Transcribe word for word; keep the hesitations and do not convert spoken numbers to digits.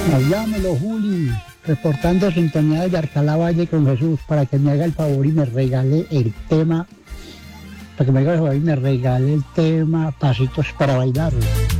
Llámelo, Juli, reportando sintonía de Arcalá Valle con Jesús, para que me haga el favor y me regale el tema, para que me haga el favor y me regale el tema Pasitos para Bailar.